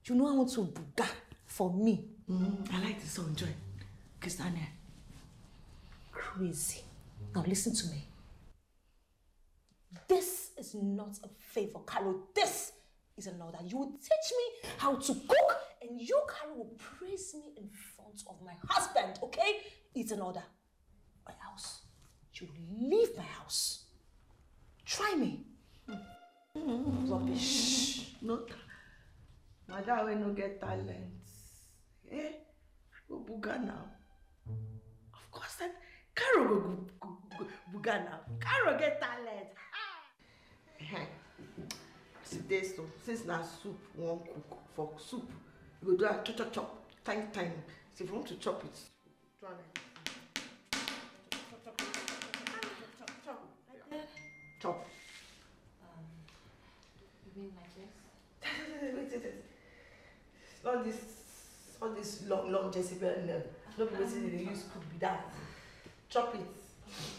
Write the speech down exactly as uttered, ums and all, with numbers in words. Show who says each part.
Speaker 1: You know I want to buga for me.
Speaker 2: Mm, I like the song, Joy. Christiania.
Speaker 1: Crazy. Now listen to me. This is not a favor, Carol. This is an order. You will teach me how to cook, and you, Carol, will praise me in front of my husband, okay? It's an order. Or else, you will leave my house. Try me. Mm. Rubbish.
Speaker 2: No. Madam will no get talent. Eh? Go buga now. Of course, that Carol will go, go, go buga now. Carol get talent. Today, so since now soup won't cook for soup, you go do a chop chop chop, tiny tiny. So if you want to chop it, do it. Chop chop chop chop chop. Like that. Chop.
Speaker 1: Um, you mean like this?
Speaker 2: Wait, wait, wait. All this, all this long, long Jezebel, no, no, because they use could be that. Chop it.